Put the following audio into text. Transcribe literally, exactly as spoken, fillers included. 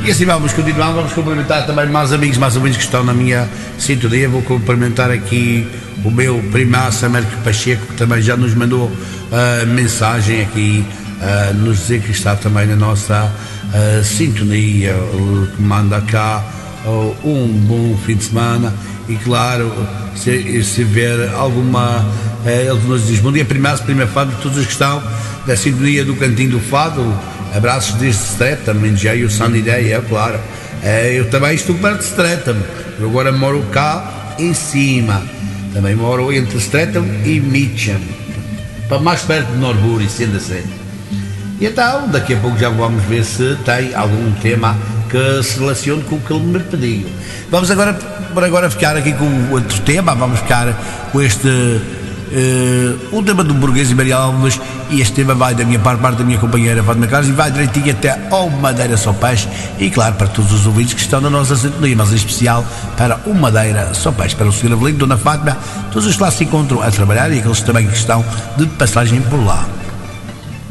E assim vamos continuar, vamos cumprimentar também mais amigos, mais ouvintes que estão na minha sintonia. Vou cumprimentar aqui o meu primaço Américo Pacheco, que também já nos mandou uh, mensagem aqui, uh, nos dizer que está também na nossa uh, sintonia, uh, que manda cá uh, um bom fim de semana. E claro, se, se ver alguma, uh, ele nos diz: bom dia, primaço, primeiro fado, todos os que estão da sintonia do Cantinho do Fado. Abraços desde Streatham, enviei o Sandy Day, é claro. É, eu também estou perto de Streatham. Eu agora moro cá em cima. Também moro entre Streatham e Mitcham, para mais perto de Norbury, sendo assim. E então, daqui a pouco já vamos ver se tem algum tema que se relacione com o que ele me pediu. Vamos agora, por agora, ficar aqui com outro tema. Vamos ficar com este. Uh, o tema do Burguês e Maria Alves, e este tema vai da minha parte, parte da minha companheira Fátima Carlos, e vai direitinho até ao Madeira Só Peixe, e claro, para todos os ouvintes que estão na nossa sintonia, mas em especial para o Madeira Só Peixe, para o senhor Avelino, Dona Fátima, todos os que lá se encontram a trabalhar e aqueles também que estão de passagem por lá.